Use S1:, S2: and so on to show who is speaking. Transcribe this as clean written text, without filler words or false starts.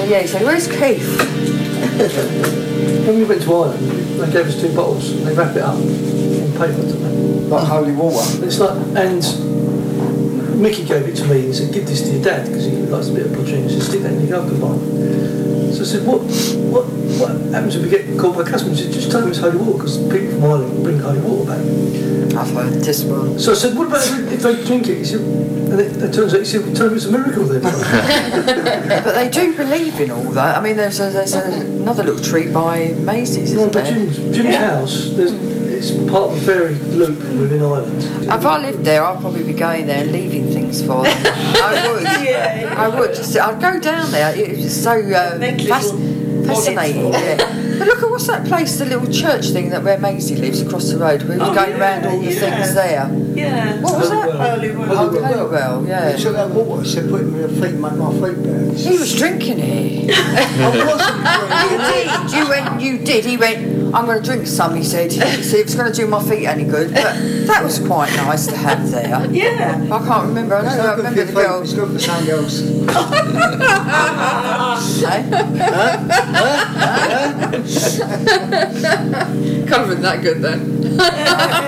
S1: Yeah, he said, "Where's Keith?"
S2: When we went to Ireland, they gave us 2 bottles and they wrap it up in paper, don't they?
S3: Like holy water.
S2: It's like, and Mickey gave it to me and said, "Give this to your dad," because he likes a bit of poitrine. He said, "Stick that in your open line." So I said, what happens if we get caught by customers? He said, "Just tell them it's holy water, because people from Ireland bring holy water back."
S1: I've heard this one.
S2: So I said, "What about if they drink it?" He said, and it turns out, he said, "Well, tell them it's a miracle then."
S1: But they do believe in all that. I mean, there's another little treat by Maisie's,
S2: No,
S1: isn't
S2: but
S1: there?
S2: Jim's house, it's part of a fairy loop within Ireland.
S1: If I lived there, I'd probably be going there and leaving things for them. I would.
S4: Yeah.
S1: I would. I'd go down there. It's just so fascinating. Yeah. But look at what's that place, the little church thing where Maisie lives across the road. We were going around all the things there.
S4: Yeah.
S1: What was that?
S4: Holy Well.
S1: Holywell, yeah.
S3: He took that water, said put it in my feet, make my feet better.
S1: He was drinking it. You did. He went, "I'm going to drink some," he said. He said it's going to do my feet any good. But that was quite nice to have there.
S4: Yeah.
S1: I can't remember. I don't remember the girl.
S3: It's good for something else.
S1: Can't have been that good then.